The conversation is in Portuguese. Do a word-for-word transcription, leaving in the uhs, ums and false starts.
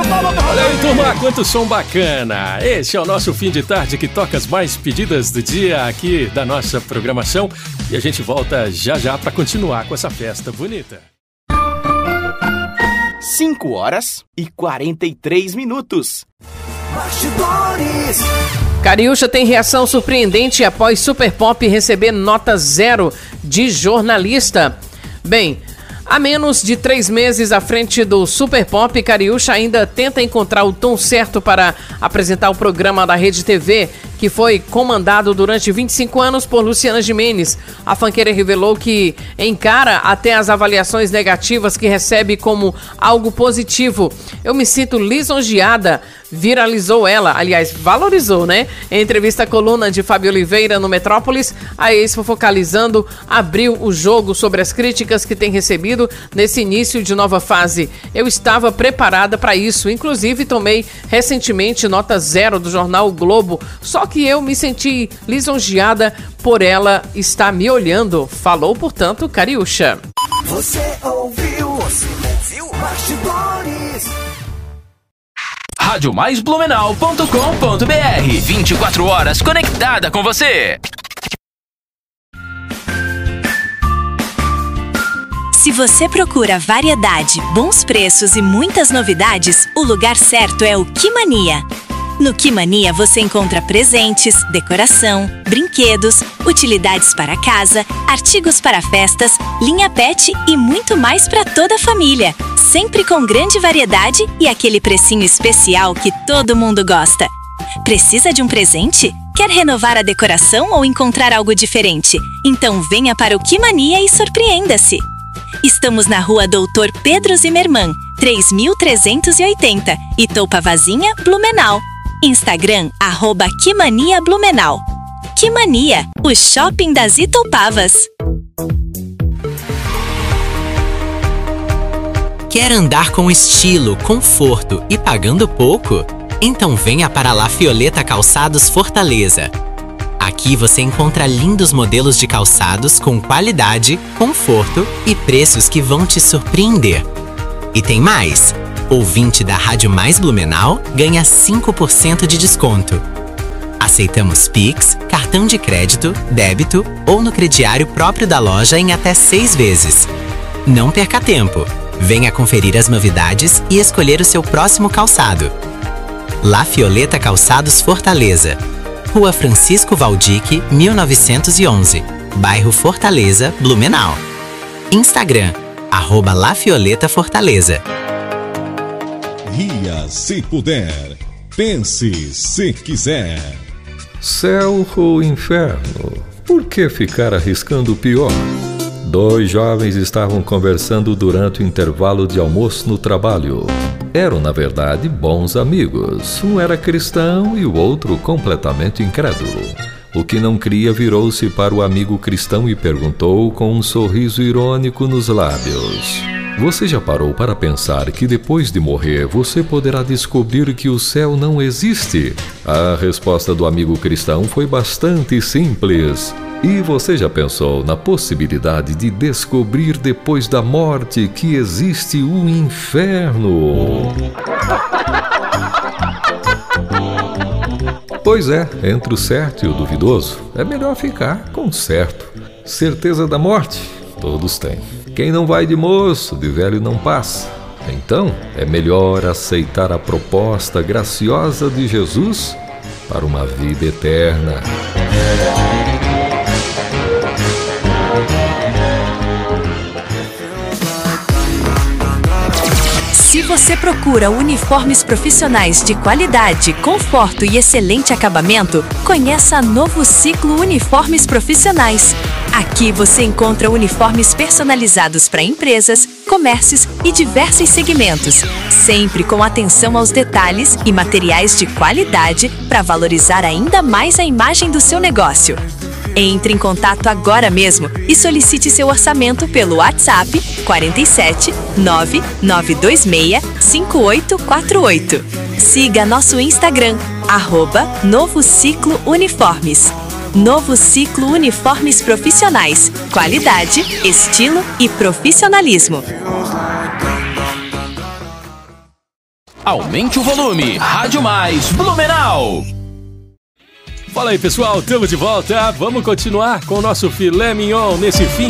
Olha aí, turma, quanto som bacana. Esse é o nosso fim de tarde que toca as mais pedidas do dia aqui da nossa programação. E a gente volta já já para continuar com essa festa bonita. cinco horas e quarenta e três minutos. Bastidores. Cariúcha tem reação surpreendente após Super Pop receber nota zero de jornalista. Bem, há menos de três meses à frente do Super Pop, Cariúcha ainda tenta encontrar o tom certo para apresentar o programa da Rede T V, que foi comandado durante vinte e cinco anos por Luciana Gimenez. A funkeira revelou que encara até as avaliações negativas que recebe como algo positivo. Eu me sinto lisonjeada, viralizou ela, aliás, valorizou, né? Em entrevista à coluna de Fábio Oliveira no Metrópolis, a ex-focalizando abriu o jogo sobre as críticas que tem recebido nesse início de nova fase. Eu estava preparada para isso, inclusive tomei recentemente nota zero do jornal o Globo, só que eu me senti lisonjeada por ela estar me olhando, falou, portanto, Cariúcha. Você ouviu? Você ouviu? Bastidores. rádio mais blumenau ponto com ponto br. vinte e quatro horas conectada com você. Se você procura variedade, bons preços e muitas novidades, o lugar certo é o Quimania. No Quimania você encontra presentes, decoração, brinquedos, utilidades para casa, artigos para festas, linha pet e muito mais para toda a família. Sempre com grande variedade e aquele precinho especial que todo mundo gosta. Precisa de um presente? Quer renovar a decoração ou encontrar algo diferente? Então venha para o Quimania e surpreenda-se! Estamos na rua Doutor Pedro Zimmermann, três mil trezentos e oitenta, Itopavazinha, Blumenau. Instagram, arroba Quimania Blumenau. Quimania, o shopping das Itopavas. Quer andar com estilo, conforto e pagando pouco? Então venha para La Fioleta Calçados Fortaleza. Aqui você encontra lindos modelos de calçados com qualidade, conforto e preços que vão te surpreender. E tem mais! Ouvinte da Rádio Mais Blumenau ganha cinco por cento de desconto. Aceitamos Pix, cartão de crédito, débito ou no crediário próprio da loja em até seis vezes. Não perca tempo! Venha conferir as novidades e escolher o seu próximo calçado. La Fioleta Calçados Fortaleza. Rua Francisco Valdique, mil novecentos e onze, bairro Fortaleza, Blumenau. Instagram, arroba La Fioleta Fortaleza. Ria se puder, pense se quiser. Céu ou inferno? Por que ficar arriscando o pior? Dois jovens estavam conversando durante o intervalo de almoço no trabalho. Eram, na verdade, bons amigos. Um era cristão e o outro completamente incrédulo. O que não cria virou-se para o amigo cristão e perguntou com um sorriso irônico nos lábios: você já parou para pensar que depois de morrer você poderá descobrir que o céu não existe? A resposta do amigo cristão foi bastante simples. E você já pensou na possibilidade de descobrir depois da morte que existe o inferno? Pois é, entre o certo e o duvidoso, é melhor ficar com o certo. Certeza da morte, todos têm. Quem não vai de moço, de velho não passa. Então, é melhor aceitar a proposta graciosa de Jesus para uma vida eterna. Se você procura uniformes profissionais de qualidade, conforto e excelente acabamento, conheça a Novo Ciclo Uniformes Profissionais. Aqui você encontra uniformes personalizados para empresas, comércios e diversos segmentos, sempre com atenção aos detalhes e materiais de qualidade para valorizar ainda mais a imagem do seu negócio. Entre em contato agora mesmo e solicite seu orçamento pelo WhatsApp quatro sete nove nove dois seis cinco oito quatro oito. Siga nosso Instagram, arroba Novo Ciclo Uniformes. Novo Ciclo Uniformes Profissionais. Qualidade, estilo e profissionalismo. Aumente o volume. Rádio Mais Blumenau. Fala aí, pessoal, estamos de volta. Vamos continuar com o nosso filé mignon nesse fim